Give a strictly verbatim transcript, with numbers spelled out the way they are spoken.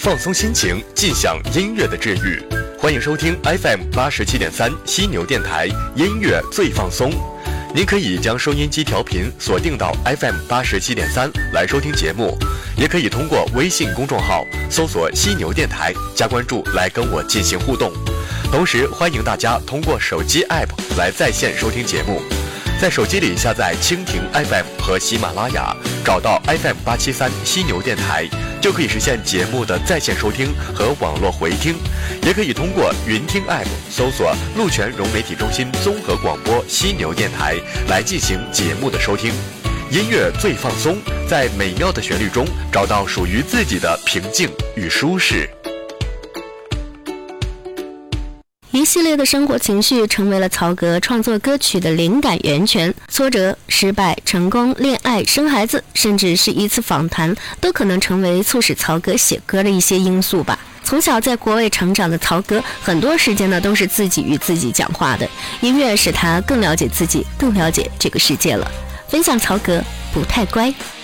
放松心情，尽享音乐的治愈。欢迎收听 F M 八十七点三犀牛电台音乐最放松。您可以将收音机调频锁定到 F M 八十七点三来收听节目，也可以通过微信公众号搜索犀牛电台加关注来跟我进行互动。同时欢迎大家通过手机 App 来在线收听节目，在手机里下载蜻蜓 F M 和喜马拉雅，找到 F M 八七三犀牛电台，就可以实现节目的在线收听和网络回听。也可以通过云听 App 搜索鹿泉融媒体中心综合广播犀牛电台来进行节目的收听。音乐最放松，在美妙的旋律中找到属于自己的平静与舒适。 一系列的生活情绪成为了曹格创作歌曲的灵感源泉，挫折、失败、成功、恋爱、生孩子，甚至是一次访谈，都可能成为促使曹格写歌的一些因素吧。从小在国外成长的曹格，很多时间呢都是自己与自己讲话的，音乐使他更了解自己，更了解这个世界了。分享曹格不太乖。